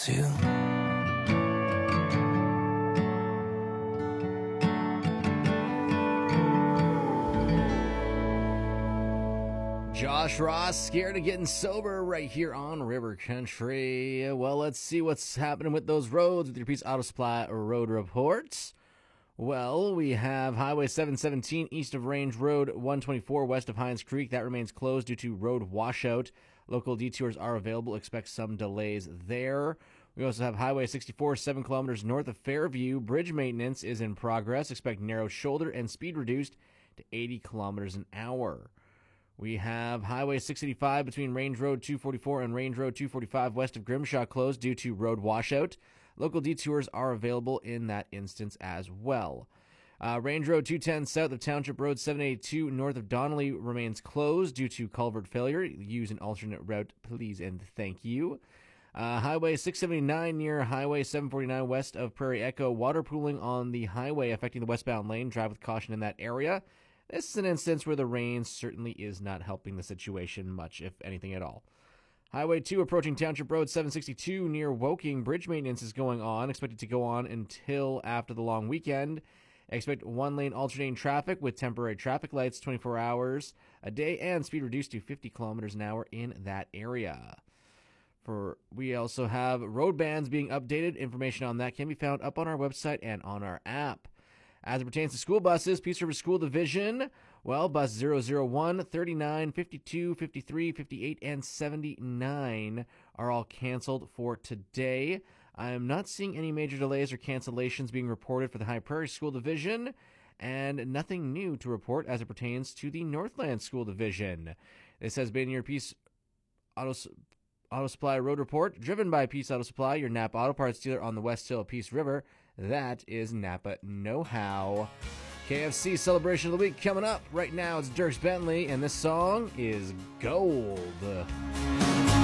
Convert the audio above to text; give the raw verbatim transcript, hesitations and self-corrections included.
too. Josh Ross, Scared of Getting Sober, right here on River Country. Well, let's see what's happening with those roads with your Peace Auto Supply road reports. Well, we have Highway seven seventeen east of Range Road one twenty-four west of Hines Creek. That remains closed due to road washout. Local detours are available. Expect some delays there. We also have Highway sixty-four, seven kilometers north of Fairview. Bridge maintenance is in progress. Expect narrow shoulder and speed reduced to eighty kilometers an hour. We have Highway six eighty-five between Range Road two forty-four and Range Road two forty-five west of Grimshaw closed due to road washout. Local detours are available in that instance as well. Uh, Range Road two ten south of Township Road seven eighty-two north of Donnelly remains closed due to culvert failure. Use an alternate route, please and thank you. Uh, Highway six seventy-nine near Highway seven forty-nine west of Prairie Echo. Water pooling on the highway affecting the westbound lane. Drive with caution in that area. This is an instance where the rain certainly is not helping the situation much, if anything at all. Highway two approaching Township Road seven sixty-two near Woking. Bridge maintenance is going on, expected to go on until after the long weekend. Expect one-lane alternating traffic with temporary traffic lights twenty-four hours a day and speed reduced to fifty kilometers an hour in that area. For We also have road bans being updated. Information on that can be found up on our website and on our app. As it pertains to school buses, Peace River School Division, well, bus zero zero one, thirty-nine, fifty-two, fifty-three, fifty-eight, and seventy-nine are all canceled for today. I am not seeing any major delays or cancellations being reported for the High Prairie School Division, and nothing new to report as it pertains to the Northland School Division. This has been your Peace Auto, Auto Supply Road Report, driven by Peace Auto Supply, your Napa Auto Parts dealer on the West Hill of Peace River. That is Napa Know-How. K F C Celebration of the Week coming up. Right now it's Dierks Bentley, and this song is Gold.